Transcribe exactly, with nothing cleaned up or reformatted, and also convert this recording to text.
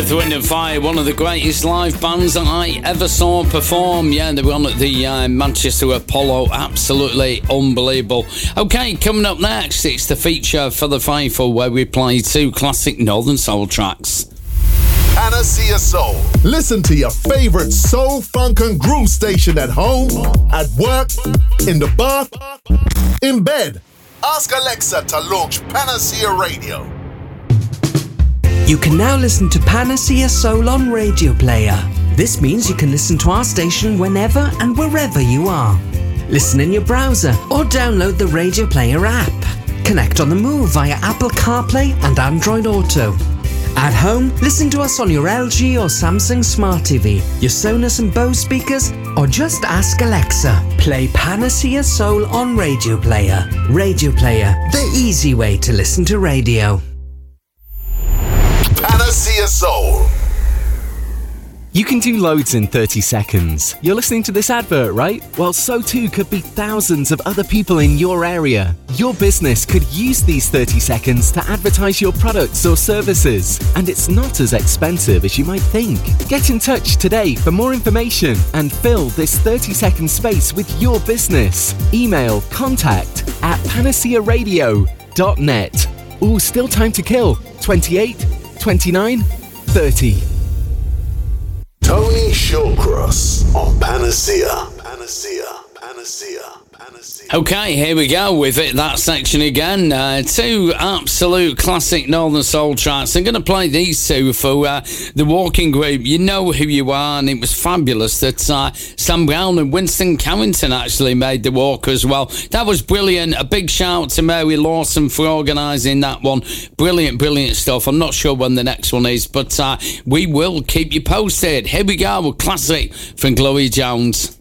Earth, Wind and Fire, one of the greatest live bands that I ever saw perform. Yeah, they were on at the uh, Manchester Apollo. Absolutely unbelievable. Okay, coming up next, it's the feature for the faithful where we play two classic Northern Soul tracks. Panacea Soul. Listen to your favorite soul, funk and groove station at home, at work, in the bath, in bed. Ask Alexa to launch Panacea Radio. You can now listen to Panacea Soul on Radio Player. This means you can listen to our station whenever and wherever you are. Listen in your browser or download the Radio Player app. Connect on the move via Apple CarPlay and Android Auto. At home, listen to us on your L G or Samsung Smart T V, your Sonos and Bose speakers, or just ask Alexa. Play Panacea Soul on Radio Player. Radio Player, the easy way to listen to radio. Panacea Soul. You can do loads in thirty seconds. You're listening to this advert, right? Well, so too could be thousands of other people in your area. Your business could use these thirty seconds to advertise your products or services. And it's not as expensive as you might think. Get in touch today for more information and fill this thirty second space with your business. Email contact at panacea radio dot net. Ooh, still time to kill. twenty-eight, twenty-nine, thirty. Tony Shawcross on Panacea. Panacea. Panacea. Panacea. Okay, here we go with it, that section again. Uh, two absolute classic Northern Soul tracks. I'm going to play these two for uh, the Walking Group. You know who you are, and it was fabulous that uh, Sam Brown and Winston Carrington actually made the walk as well. That was brilliant. A big shout to Mary Lawson for organising that one. Brilliant, brilliant stuff. I'm not sure when the next one is, but uh, we will keep you posted. Here we go with classic from Chloe Jones.